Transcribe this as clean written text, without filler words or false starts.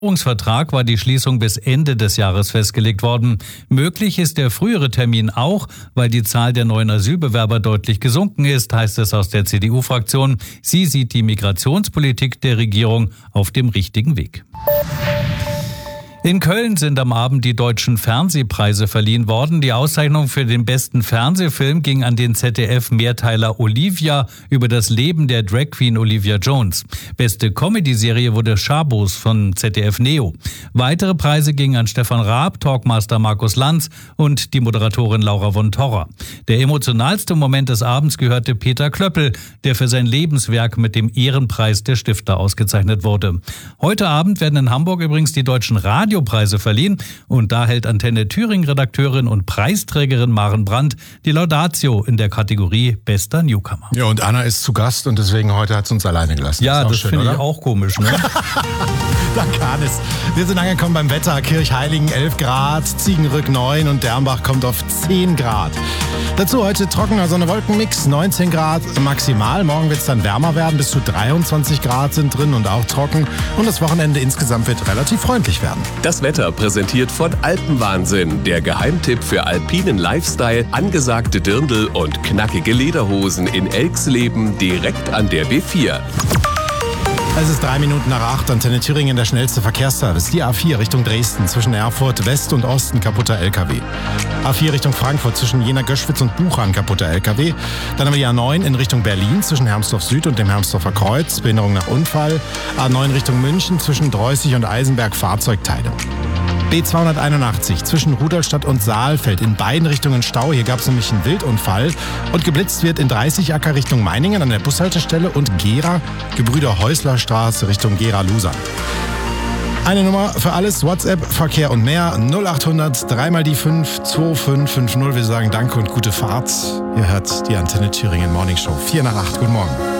Vertrag war die Schließung bis Ende des Jahres festgelegt worden. Möglich ist der frühere Termin auch, weil die Zahl der neuen Asylbewerber deutlich gesunken ist, heißt es aus der CDU-Fraktion. Sie sieht die Migrationspolitik der Regierung auf dem richtigen Weg. In Köln sind am Abend die deutschen Fernsehpreise verliehen worden. Die Auszeichnung für den besten Fernsehfilm ging an den ZDF-Mehrteiler Olivia über das Leben der Drag Queen Olivia Jones. Beste Comedy-Serie wurde Schabos von ZDF Neo. Weitere Preise gingen an Stefan Raab, Talkmaster Markus Lanz und die Moderatorin Laura von Torra. Der emotionalste Moment des Abends gehörte Peter Klöppel, der für sein Lebenswerk mit dem Ehrenpreis der Stifter ausgezeichnet wurde. Heute Abend werden in Hamburg übrigens die deutschen Radiopreise verliehen und da hält Antenne Thüringen-Redakteurin und Preisträgerin Maren Brandt die Laudatio in der Kategorie Bester Newcomer. Ja, und Anna ist zu Gast und deswegen heute hat sie uns alleine gelassen. Ja, das finde ich auch komisch, ne? Da kann es. Wir sind angekommen beim Wetter. Kirchheiligen 11 Grad, Ziegenrück 9 und Dernbach kommt auf 10 Grad. Dazu heute trockener Sonne-Wolken-Mix, 19 Grad maximal. Morgen wird es dann wärmer werden, bis zu 23 Grad sind drin und auch trocken. Und das Wochenende insgesamt wird relativ freundlich werden. Das Wetter präsentiert von Alpenwahnsinn, der Geheimtipp für alpinen Lifestyle, angesagte Dirndl und knackige Lederhosen in Elxleben direkt an der B4. Es ist 3 Minuten nach 8, Antenne Thüringen, der schnellste Verkehrsservice. Die A4 Richtung Dresden, zwischen Erfurt West und Osten kaputter LKW. A4 Richtung Frankfurt, zwischen Jena-Göschwitz und Buchan kaputter LKW. Dann haben wir die A9 in Richtung Berlin, zwischen Hermsdorf Süd und dem Hermsdorfer Kreuz, Behinderung nach Unfall. A9 Richtung München, zwischen Dreußig und Eisenberg Fahrzeugteile. B281 zwischen Rudolstadt und Saalfeld, in beiden Richtungen Stau. Hier gab es nämlich einen Wildunfall. Und geblitzt wird in 30 Acker Richtung Meiningen an der Bushaltestelle und Gera, Gebrüder-Häusler-Straße Richtung Gera-Lusan. Eine Nummer für alles, WhatsApp, Verkehr und mehr, 0800 3 mal die 5 2550. Wir sagen Danke und gute Fahrt. Ihr hört die Antenne Thüringen Morning Show, 4 nach 8. Guten Morgen.